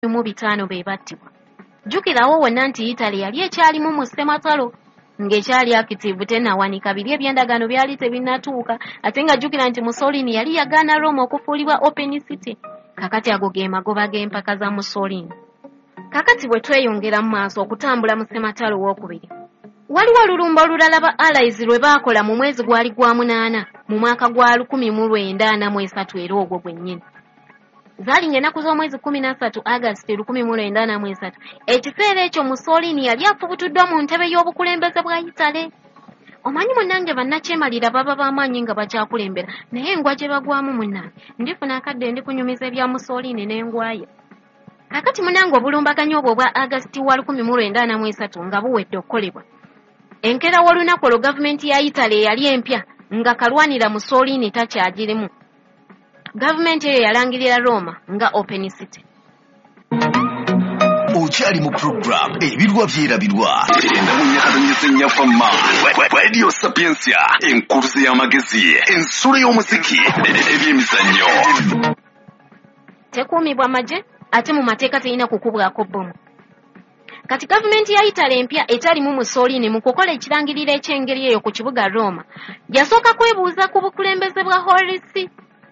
mu 5 be battibwa. Jjukirawo wonna nti Italy yali ekyalimu mu ssematalo ng'ekyali active tennawanika, biri ebyendagaano byali tebinnatuuka, ate nga jjukira nti Mussolini yali yagaana Roma okufuulibwa open city. Kakati ago ge magoba g'empaka za Mussolini. Kakati bwe tweyongera mu maaso okutambula mu ssematalo owookubiri, waliwo olulumba olulala ba Allies lwe baakola mu mwezi gwali gwa 8 mu mwaka gwa 1943 era ogwo gwennyini. Zaali ennaku z'omwezi 13 August 1943. Ekiseera ekyo Mussolini yali afubutuddwa mu ntebe y'obukulembeze bwa Italy. Omanyi munnange bannakyemalira baba b'amaanyi nga bakyakulembera, naye engwa gye bagwamu munnange ndifuna akadde ndi kunyumiza ebya Mussolini n'engwaye. Kakati munnange obulumbaganyi obwo bwa August wa 1943 nga buwedde okukolebwa, enkera w'olunaku olwo gavumenti ya Italy yali empya nga kalwanira Mussolini takyagirimu. Gavumenti eyo yalangirira Roma nga open city. Okyali mu program ebirwa byerabirwa enda mu nyakatanyeze nnyafamma Radio Sapiensia, enkuruze y'amagezi, ensolo y'omuziki ebyemizannyo. Tekuumibwa maje ate mu mateeka terina kukubwako bbomu. Kati gavumenti ya Italy empya etalimu Mussolini mu kukola ekirangiriro eky'engeri eyo ku kibuga Roma yasooka kwebuuza ku bukulembeze bwa Horisi.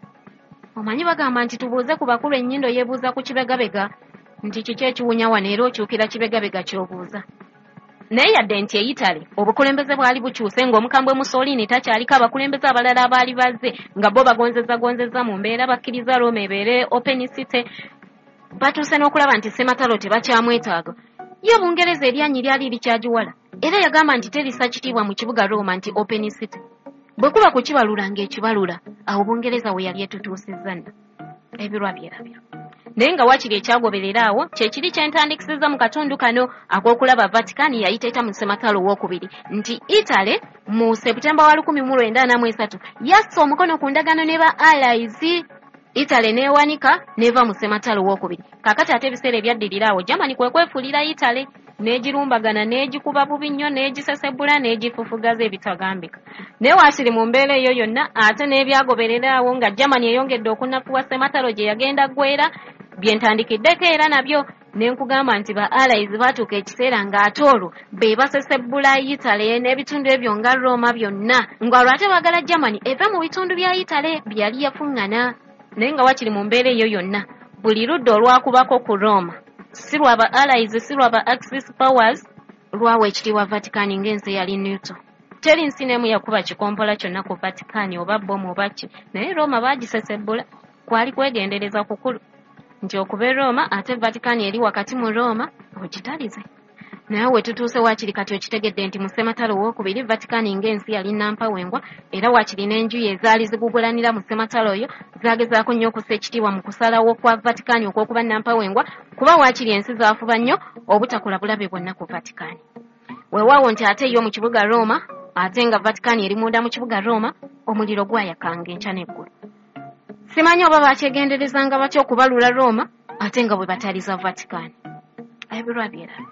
Omanyi bagamba nti tubuuze ku bakulu ennyindo yeebuuza ku kibegabega nti kiki ekiwunya wano era okyukira kibegabega ky'obuuza. Naye yadde nti e Italy obukulembeze bwali bukyuse ng'omukambwe Mussolini takyaliko abakulembeze abalala abaali bazze nga bo bagonzezza mu mbeera bakkiriza Roma ebeere open city. Batuuse n'okulaba nti ssematalo tebakyamwetaaga. Ye Bungereza eryanyi lyali likyagiwala era yagamba nti terisa kitiibwa mu kibuga Roma nti open city. Bwe kuba kukibalula ng'ekibalula, awo Bungereza we yali etutuusizza nno. Ebirwa byerabira. Naye nga wakiri ekyagoberera awo, kye kiri kye ntandikisizza mu katundu kano ak'okulaba Vatican yayita eta mu ssematalo owookubiri nti Italy mu Septemba wa 1943 yassa omukono ku ndagaano ne ba Allies. Italy neewanika neva mu ssematalo owookubiri. Kakati ate ebiseera ebyaddirira awo Germany kwe kwefuulira Italy n'egirumbagana n'egikuba bubi nnyo n'egisesebbula n'egifufugaza ebitagambika. Naye waakiri mu mbeera eyo yonna ate n'ebyagoberera awo nga Germany eyongedde okunnafuwa ssematalo gye yagenda ggwera, bye ntandikiddeko era nabyo ne nkugamba nti ba Allies baatuuka ekiseera ng'ate olwo be basesebbula Italy n'ebitundu ebyo nga Roma byonna, ng'olwo ate baagala Germany eve mu bitundu bya Italy bye yali yafuŋŋana. Naye nga wakiri mu mbeera eyo yonna buli ludda olwakubako ku Roma si lwa ba Allies si lwa ba Axis powers, lwawa ekitiibwa Vatican ng'ensi yali neutral. Teri nsi n'emu yakuba kikompola kyonna ku Vatican oba bbomu oba ki, naye Roma baagisesebbula. Kwali kwegendereza kukulu nti okuba e Roma ate Vatican eri wakati mu Roma ogitalize. Naye we tutuuse waakiri kati okitegedde nti mu ssematalo owookubiri Vatican ng'ensi yali nampawengwa era waakiri n'enjuyi ezaali zigugulanira mu ssematalo oyo zaagezaako nnyo okussa ekitiibwa mu kusalawo kwa Vatican okw'okuba nampawengwa, kuba waakiri ensi zaafuba nnyo obutakola bulabe bwonna ku Vatican. Weewaawo nti ate yo mu kibuga Roma ate nga Vatican eri munda mu kibuga Roma omuliro gwayakanga enkya n'eggulu. Simanyi oba bakyegenderezanga batya okubalula Roma ate nga bwe bataliza Vatican. Ebirwa byerabyo.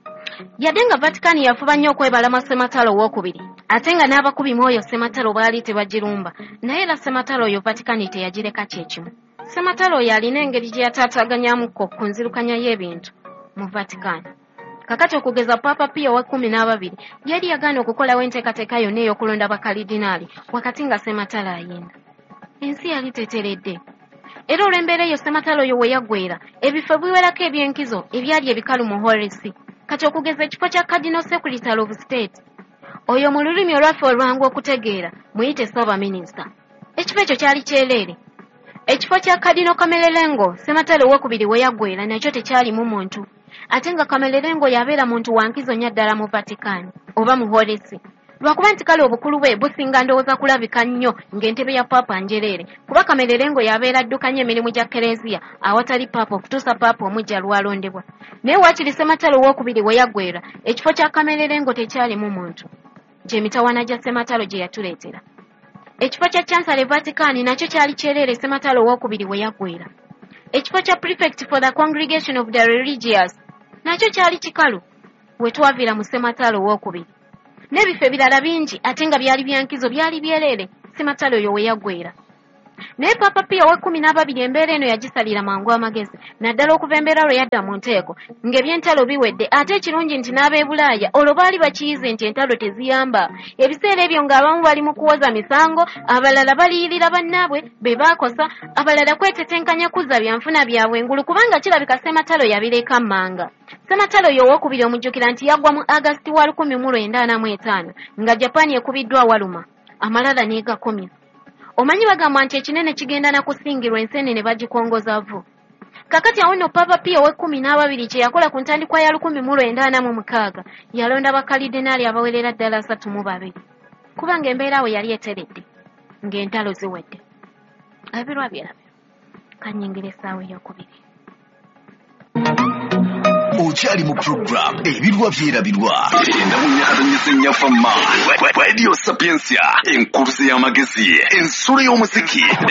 Yadde nga Vatican yafuba nnyo okwebalama ssematalo owookubiri ate nga n'abakubi mwoyo ssematalo baali tebagirumba, naye era ssematalo oyo Vatican teyagireka kyekimu. Ssematalo oyo alina engeri gye yataataganyamukko ku nzirukanya y'ebintu mu Vatican. Kakati okugeza Papa Pio wa 12 yali yagaana okukolawo enteekateeka yonna ey'okulonda bakalidinaali wakati nga ssematalo ayenda. Ensi yali teteredde. Era olw'embeera eyo ssematalo oyo we yaggweera ebifo biwerako eby'enkizo ebyali ebikalu mu Horisi. Kati okugeza ekifo kya Cardinal Secretary of State, oyo mu lulimi olwaffe olwangu okutegeera muyite Ssaabaminisita. Ekifo ekyo kyali kyereere. Ekifo kya Cardinal Camerlengo ssematalo owookubiri we yaggweera nakyo tekyalimu muntu, ate nga Camerlengo yabeera muntu wa nkizo nnyo ddala mu Vatican oba mu Horisi. Lwakuba nti kale obukulu bwe businga ndowooza kulabika nnyo ng'entebe ya Papa njereere, kuba Camerlengo yabeera addukanya emirimu gya Kereziya awatali Papa okutuusa Papa omujja lwalondebwa. Naye waakiri ssematalo owookubiri we yaggweera ekifo kya Camerlengo tekyalimu muntu, gy'emitawaana gya ssematalo gye yatuleetera. Ekifo kya Chancellor Vatican nakyo kyali kyereere ssematalo owookubiri we yaggweera. Ekifo kya Prefect for the Congregation of the Religious nakyo kyali kikalu we twaviira mu ssematalo owookubiri. N'ebifo ebirala bingi ate nga byali byankizo byali byereere ssematalo oyo we yaggweera. naye Papa Pio ow'e12 embeera eno yagisalira mangu amagezi naddala okuva embeera lwe yadda mu nteeko ng'ebyentalo biwedde ate ekirungi nti n'ab'e Bulaaya olwo baali bakiyize nti entalo teziyamba ebiseera ebyo ng'abamu bali mu kuwoza misango abalala baliyirira bannaabwe be baakosa abalala kwetetenkanya kuzza byanfuna byabwe engulu kubanga kirabika Ssematalo yabireka mmanga. Ssematalo y'owokubiri omujjukira nti yaggwa mu Agasiti wa 1945 nga Japan ekubiddwa waluma amalala n'egakomya. Omanyi bagamba nti ekinene kigenda na kusingirwa enseenene bagikongoza vu. Kakati awo nno Papa Pio ow'e12 kye yakola ku ntandikwa ya 1946 yalonda bakalidenaali abawerera ddala 32 kubanga embeera awo yali eteredde ng'entalo ziwedde. Ebirwa byerabyo kanyingira essaawa ey'okubiri. Okyali mu program ebirwa byerabirwa endamunyakatanyisa fama Radio Sapiensia enkuluze y'amagezi ensolo y'omuziki